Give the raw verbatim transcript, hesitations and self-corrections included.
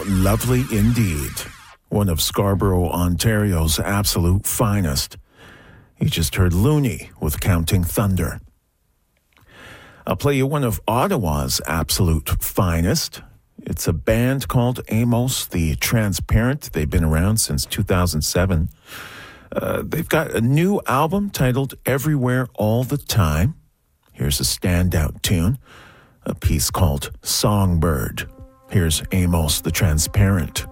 Lovely indeed. One of Scarborough, Ontario's absolute finest. You just heard Looney with Counting Thunder. I'll play you one of Ottawa's absolute finest. It's a band called Amos the Transparent. They've been around since two thousand seven. Uh, they've got a new album titled Everywhere All the Time. Here's a standout tune, a piece called Songbird. Here's Amos the Transparent.